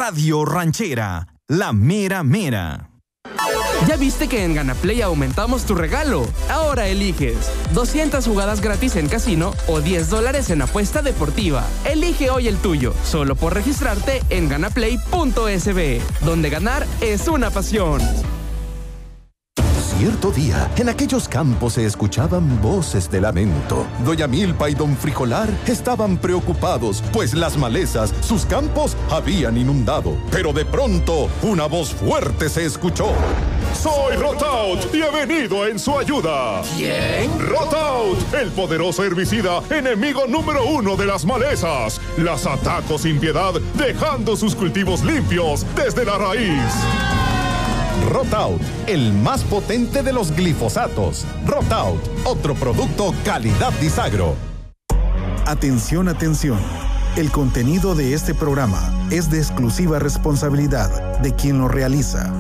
Radio Ranchera, la mera mera. ¿Ya viste que en Ganaplay aumentamos tu regalo? Ahora eliges 200 jugadas gratis en casino o $10 en apuesta deportiva. Elige hoy el tuyo, solo por registrarte en ganaplay.sb, donde ganar es una pasión. Cierto día, en aquellos campos se escuchaban voces de lamento. Doña Milpa y Don Frijolar estaban preocupados, pues las malezas sus campos habían inundado. Pero de pronto, una voz fuerte se escuchó. ¡Soy Rotaut y he venido en su ayuda! ¿Quién? ¡Rotaut! El poderoso herbicida, enemigo número 1 de las malezas. Las ataco sin piedad, dejando sus cultivos limpios desde la raíz. Rotaut, el más potente de los glifosatos. Rotaut, otro producto calidad Disagro. Atención, atención. El contenido de este programa es de exclusiva responsabilidad de quien lo realiza.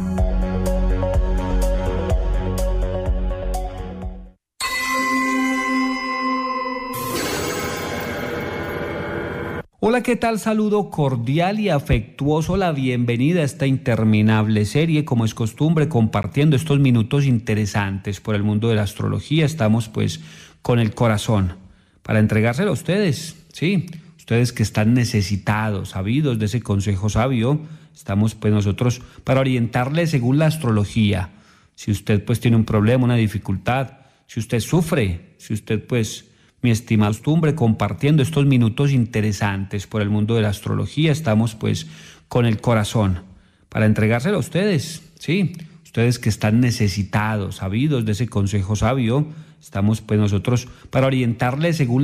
Hola, ¿qué tal? Saludo cordial y afectuoso, la bienvenida a esta interminable serie, como es costumbre, compartiendo estos minutos interesantes por el mundo de la astrología. Estamos pues con el corazón para entregárselo a ustedes, sí, ustedes que están necesitados, sabidos de ese consejo sabio. Estamos pues nosotros para orientarles según la astrología. Si usted pues tiene un problema, una dificultad, si usted sufre, si usted pues... Mi estimada costumbre, compartiendo estos minutos interesantes por el mundo de la astrología. Estamos pues con el corazón para entregárselo a ustedes, sí, ustedes que están necesitados, sabidos de ese consejo sabio. Estamos pues nosotros para orientarles según